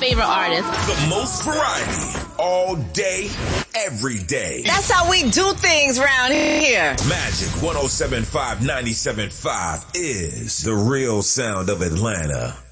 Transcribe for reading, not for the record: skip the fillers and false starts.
favorite artists. The most variety, all day, every day. That's how we do things around here. Magic 107.5, 97.5 is the real sound of Atlanta.